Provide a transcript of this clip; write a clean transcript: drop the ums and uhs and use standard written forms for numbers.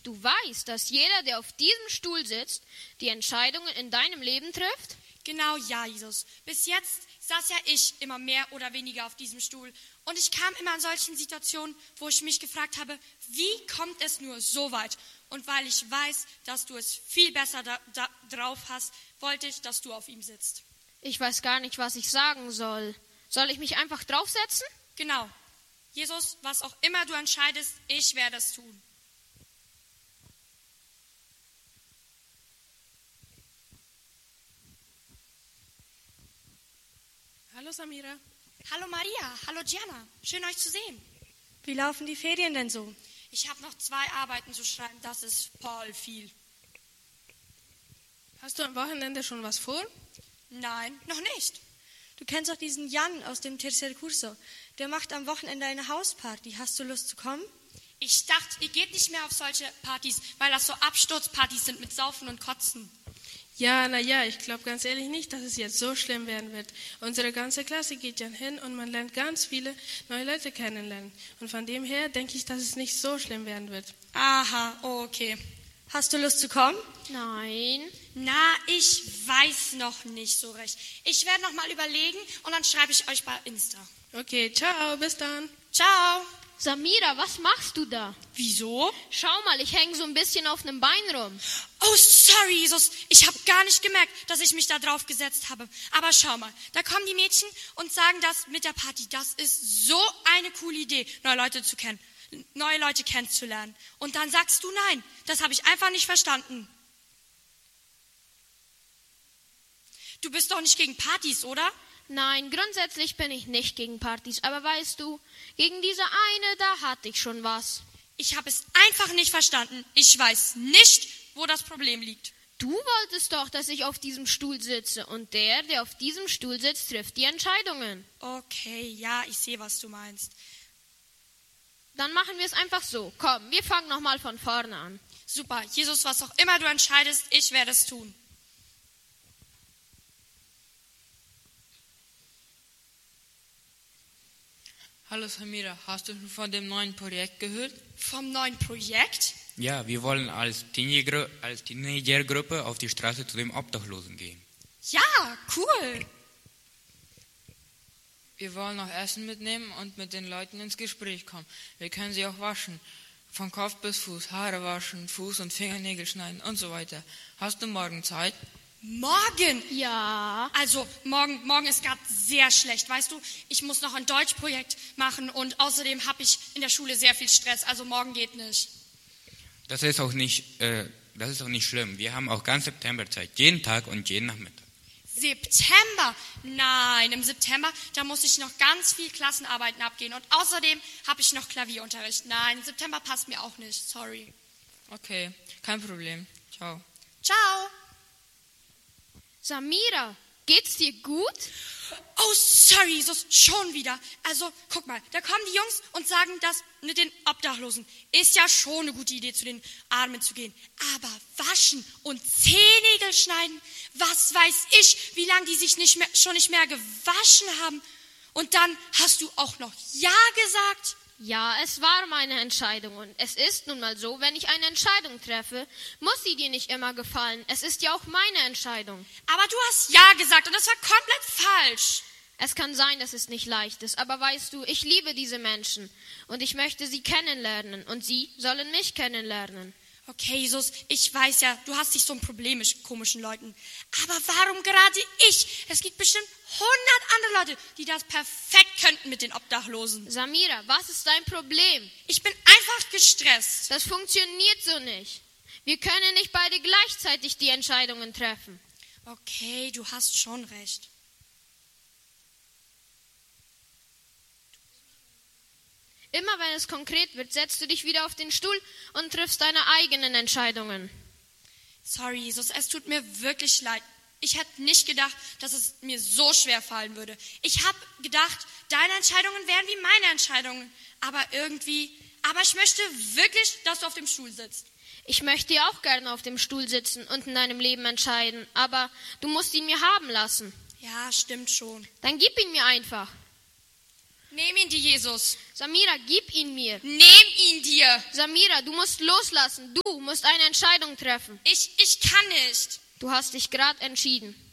Du weißt, dass jeder, der auf diesem Stuhl sitzt, die Entscheidungen in deinem Leben trifft? Genau, ja, Jesus. Bis jetzt saß ja ich immer mehr oder weniger auf diesem Stuhl. Und ich kam immer in solchen Situationen, wo ich mich gefragt habe, wie kommt es nur so weit? Und weil ich weiß, dass du es viel besser drauf hast, wollte ich, dass du auf ihm sitzt. Ich weiß gar nicht, was ich sagen soll. Soll ich mich einfach draufsetzen? Genau. Jesus, was auch immer du entscheidest, ich werde es tun. Hallo Samira. Hallo Maria, hallo Gianna, schön euch zu sehen. Wie laufen die Ferien denn so? Ich habe noch 2 Arbeiten zu schreiben, das ist voll viel. Hast du am Wochenende schon was vor? Nein, noch nicht. Du kennst doch diesen Jan aus dem Tercer Curso. Der macht am Wochenende eine Hausparty. Hast du Lust zu kommen? Ich dachte, ihr geht nicht mehr auf solche Partys, weil das so Absturzpartys sind mit Saufen und Kotzen. Ja, ich glaube ganz ehrlich nicht, dass es jetzt so schlimm werden wird. Unsere ganze Klasse geht ja hin und man lernt ganz viele neue Leute kennenlernen. Und von dem her denke ich, dass es nicht so schlimm werden wird. Aha, okay. Hast du Lust zu kommen? Nein. Na, ich weiß noch nicht so recht. Ich werde noch mal überlegen und dann schreibe ich euch bei Insta. Okay, ciao, bis dann. Ciao. Samira, was machst du da? Wieso? Schau mal, ich hänge so ein bisschen auf einem Bein rum. Oh, sorry, Jesus. Ich habe gar nicht gemerkt, dass ich mich da drauf gesetzt habe. Aber schau mal, da kommen die Mädchen und sagen das mit der Party. Das ist so eine coole Idee, neue Leute kennenzulernen. Und dann sagst du nein. Das habe ich einfach nicht verstanden. Du bist doch nicht gegen Partys, oder? Nein, grundsätzlich bin ich nicht gegen Partys, aber weißt du, gegen diese eine, da hatte ich schon was. Ich habe es einfach nicht verstanden. Ich weiß nicht, wo das Problem liegt. Du wolltest doch, dass ich auf diesem Stuhl sitze und der auf diesem Stuhl sitzt, trifft die Entscheidungen. Okay, ja, ich sehe, was du meinst. Dann machen wir es einfach so. Komm, wir fangen nochmal von vorne an. Super, Jesus, was auch immer du entscheidest, ich werde es tun. Hallo Samira, hast du schon von dem neuen Projekt gehört? Vom neuen Projekt? Ja, wir wollen als Teenagergruppe auf die Straße zu dem Obdachlosen gehen. Ja, cool. Wir wollen noch Essen mitnehmen und mit den Leuten ins Gespräch kommen. Wir können sie auch waschen. Von Kopf bis Fuß, Haare waschen, Fuß- und Fingernägel schneiden und so weiter. Hast du morgen Zeit? Morgen? Ja. Also, morgen ist gerade sehr schlecht, weißt du? Ich muss noch ein Deutschprojekt machen und außerdem habe ich in der Schule sehr viel Stress, also morgen geht nicht. Das ist auch nicht schlimm. Wir haben auch ganz September Zeit, jeden Tag und jeden Nachmittag. September? Nein, im September, da muss ich noch ganz viel Klassenarbeiten abgehen und außerdem habe ich noch Klavierunterricht. Nein, im September passt mir auch nicht, sorry. Okay, kein Problem. Ciao. Ciao. Samira, geht's dir gut? Oh, sorry, Jesus, schon wieder. Also, guck mal, da kommen die Jungs und sagen, das mit den Obdachlosen ist ja schon eine gute Idee, zu den Armen zu gehen. Aber waschen und Zehennägel schneiden, was weiß ich, wie lange die sich schon nicht mehr gewaschen haben. Und dann hast du auch noch Ja gesagt? Ja, es war meine Entscheidung und es ist nun mal so, wenn ich eine Entscheidung treffe, muss sie dir nicht immer gefallen. Es ist ja auch meine Entscheidung. Aber du hast Ja gesagt und das war komplett falsch. Es kann sein, dass es nicht leicht ist, aber weißt du, ich liebe diese Menschen und ich möchte sie kennenlernen und sie sollen mich kennenlernen. Okay, Jesus, ich weiß ja, du hast nicht so ein Problem mit komischen Leuten. Aber warum gerade ich? Es gibt bestimmt 100 andere Leute, die das perfekt könnten mit den Obdachlosen. Samira, was ist dein Problem? Ich bin einfach gestresst. Das funktioniert so nicht. Wir können nicht beide gleichzeitig die Entscheidungen treffen. Okay, du hast schon recht. Immer wenn es konkret wird, setzt du dich wieder auf den Stuhl und triffst deine eigenen Entscheidungen. Sorry, Jesus, es tut mir wirklich leid. Ich hätte nicht gedacht, dass es mir so schwer fallen würde. Ich habe gedacht, deine Entscheidungen wären wie meine Entscheidungen. Aber ich möchte wirklich, dass du auf dem Stuhl sitzt. Ich möchte ja auch gerne auf dem Stuhl sitzen und in deinem Leben entscheiden, aber du musst ihn mir haben lassen. Ja, stimmt schon. Dann gib ihn mir einfach. Nimm ihn dir, Jesus. Samira, gib ihn mir. Nimm ihn dir. Samira, du musst loslassen. Du musst eine Entscheidung treffen. Ich kann nicht. Du hast dich gerade entschieden.